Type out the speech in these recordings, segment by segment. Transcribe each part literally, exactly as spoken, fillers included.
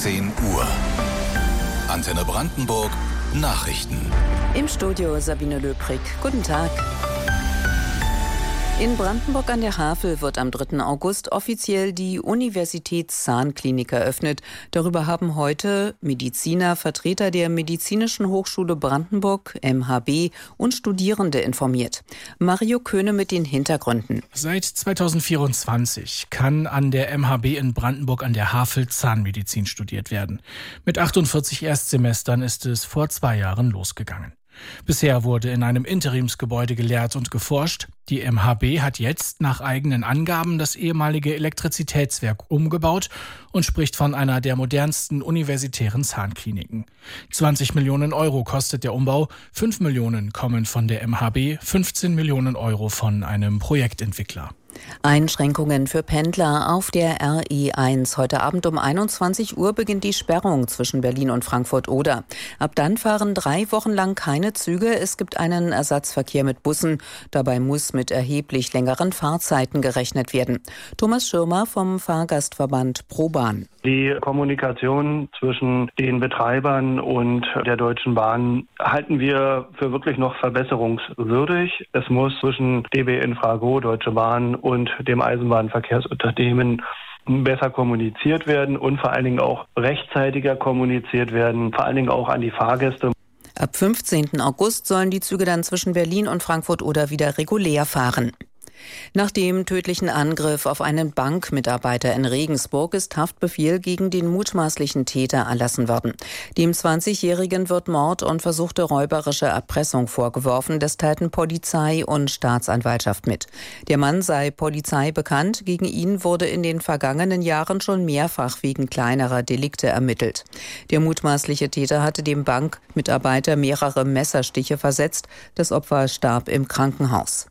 zehn Uhr. Antenne Brandenburg Nachrichten. Im Studio Sabine Löbrig. Guten Tag. In Brandenburg an der Havel wird am dritten August offiziell die Universitätszahnklinik eröffnet. Darüber haben heute Mediziner, Vertreter der Medizinischen Hochschule Brandenburg, M H B und Studierende informiert. Mario Köhne mit den Hintergründen. Seit zweitausendvierundzwanzig kann an der M H B in Brandenburg an der Havel Zahnmedizin studiert werden. Mit achtundvierzig Erstsemestern ist es vor zwei Jahren losgegangen. Bisher wurde in einem Interimsgebäude gelehrt und geforscht. Die M H B hat jetzt nach eigenen Angaben das ehemalige Elektrizitätswerk umgebaut und spricht von einer der modernsten universitären Zahnkliniken. zwanzig Millionen Euro kostet der Umbau, fünf Millionen kommen von der M H B, fünfzehn Millionen Euro von einem Projektentwickler. Einschränkungen für Pendler auf der R E eins. Heute Abend um einundzwanzig Uhr beginnt die Sperrung zwischen Berlin und Frankfurt-Oder. Ab dann fahren drei Wochen lang keine Züge. Es gibt einen Ersatzverkehr mit Bussen. Dabei muss mit erheblich längeren Fahrzeiten gerechnet werden. Thomas Schirmer vom Fahrgastverband ProBahn. Die Kommunikation zwischen den Betreibern und der Deutschen Bahn halten wir für wirklich noch verbesserungswürdig. Es muss zwischen D B Infrago, Deutsche Bahn und dem Eisenbahnverkehrsunternehmen besser kommuniziert werden und vor allen Dingen auch rechtzeitiger kommuniziert werden, vor allen Dingen auch an die Fahrgäste. Ab fünfzehnten August sollen die Züge dann zwischen Berlin und Frankfurt-Oder wieder regulär fahren. Nach dem tödlichen Angriff auf einen Bankmitarbeiter in Regensburg ist Haftbefehl gegen den mutmaßlichen Täter erlassen worden. Dem zwanzigjährigen wird Mord und versuchte räuberische Erpressung vorgeworfen. Das teilten Polizei und Staatsanwaltschaft mit. Der Mann sei Polizei bekannt. Gegen ihn wurde in den vergangenen Jahren schon mehrfach wegen kleinerer Delikte ermittelt. Der mutmaßliche Täter hatte dem Bankmitarbeiter mehrere Messerstiche versetzt. Das Opfer starb im Krankenhaus.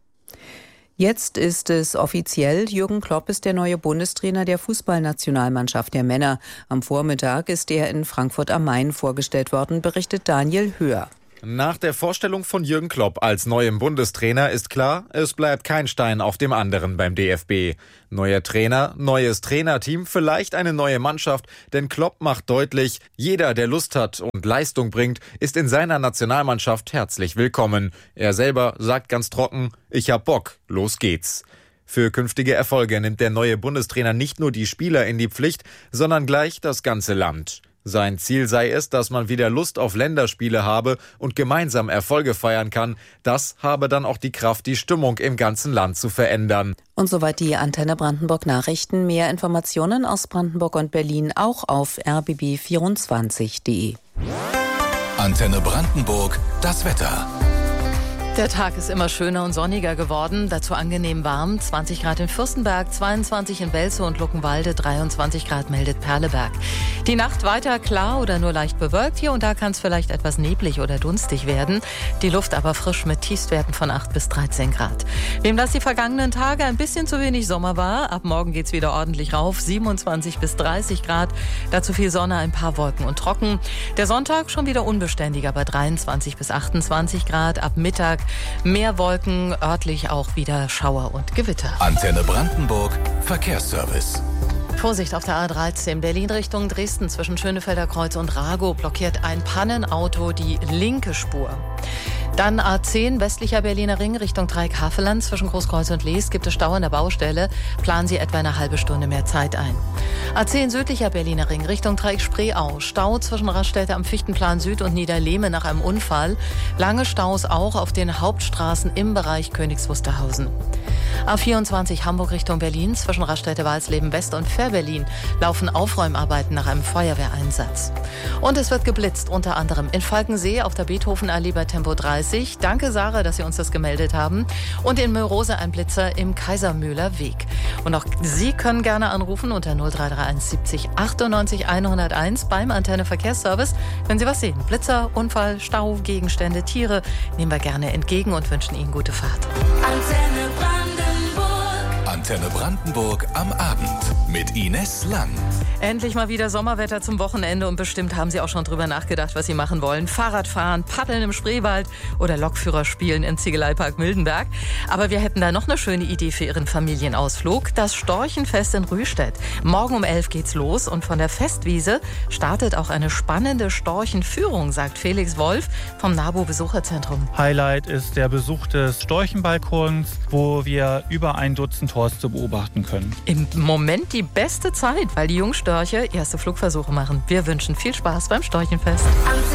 Jetzt ist es offiziell, Jürgen Klopp ist der neue Bundestrainer der Fußballnationalmannschaft der Männer. Am Vormittag ist er in Frankfurt am Main vorgestellt worden, berichtet Daniel Höher. Nach der Vorstellung von Jürgen Klopp als neuem Bundestrainer ist klar, es bleibt kein Stein auf dem anderen beim D F B. Neuer Trainer, neues Trainerteam, vielleicht eine neue Mannschaft, denn Klopp macht deutlich, jeder, der Lust hat und Leistung bringt, ist in seiner Nationalmannschaft herzlich willkommen. Er selber sagt ganz trocken, ich hab Bock, los geht's. Für künftige Erfolge nimmt der neue Bundestrainer nicht nur die Spieler in die Pflicht, sondern gleich das ganze Land. Sein Ziel sei es, dass man wieder Lust auf Länderspiele habe und gemeinsam Erfolge feiern kann. Das habe dann auch die Kraft, die Stimmung im ganzen Land zu verändern. Und soweit die Antenne Brandenburg Nachrichten. Mehr Informationen aus Brandenburg und Berlin auch auf r b b vierundzwanzig punkt d e. Antenne Brandenburg, das Wetter. Der Tag ist immer schöner und sonniger geworden, dazu angenehm warm. zwanzig Grad in Fürstenberg, zweiundzwanzig in Welzow und Luckenwalde, dreiundzwanzig Grad meldet Perleberg. Die Nacht weiter klar oder nur leicht bewölkt. Hier und da kann es vielleicht etwas neblig oder dunstig werden. Die Luft aber frisch mit Tiefstwerten von acht bis dreizehn Grad. Wem das die vergangenen Tage ein bisschen zu wenig Sommer war, ab morgen geht's wieder ordentlich rauf. siebenundzwanzig bis dreißig Grad, dazu viel Sonne, ein paar Wolken und trocken. Der Sonntag schon wieder unbeständiger bei dreiundzwanzig bis achtundzwanzig Grad. Ab Mittag mehr Wolken, örtlich auch wieder Schauer und Gewitter. Antenne Brandenburg, Verkehrsservice. Vorsicht auf der A dreizehn, Berlin Richtung Dresden zwischen Schönefelder Kreuz und Ragow blockiert ein Pannenauto die linke Spur. Dann A zehn, westlicher Berliner Ring Richtung Dreieck-Havelland. Zwischen Großkreuz und Lees gibt es Stau an der Baustelle. Planen Sie etwa eine halbe Stunde mehr Zeit ein. A zehn, südlicher Berliner Ring Richtung Dreieck-Spreeau. Stau zwischen Raststätte am Fichtenplan Süd und Niederlehme nach einem Unfall. Lange Staus auch auf den Hauptstraßen im Bereich Königs Wusterhausen. A vierundzwanzig, Hamburg Richtung Berlin. Zwischen Raststätte Walsleben West und Fährberlin laufen Aufräumarbeiten nach einem Feuerwehreinsatz. Und es wird geblitzt, unter anderem in Falkensee auf der Beethovenallee bei Tempo dreißig. Danke, Sarah, dass Sie uns das gemeldet haben. Und in Mörose ein Blitzer im Kaisermühler Weg. Und auch Sie können gerne anrufen unter null drei drei eins siebzig achtundneunzig hunderteins beim Antenne Verkehrsservice. Wenn Sie was sehen, Blitzer, Unfall, Stau, Gegenstände, Tiere, nehmen wir gerne entgegen und wünschen Ihnen gute Fahrt. Antenne Brandenburg. Antenne Brandenburg am Abend. mit Ines Lang. Endlich mal wieder Sommerwetter zum Wochenende und bestimmt haben Sie auch schon drüber nachgedacht, was Sie machen wollen. Fahrradfahren, paddeln im Spreewald oder Lokführer spielen im Ziegeleipark Mildenberg. Aber wir hätten da noch eine schöne Idee für Ihren Familienausflug. Das Storchenfest in Rüstedt. Morgen um elf geht's los und von der Festwiese startet auch eine spannende Storchenführung, sagt Felix Wolf vom NABU Besucherzentrum. Highlight ist der Besuch des Storchenbalkons, wo wir über ein Dutzend Horste beobachten können. Im Moment die beste Zeit, weil die Jungstörche erste Flugversuche machen. Wir wünschen viel Spaß beim Storchenfest.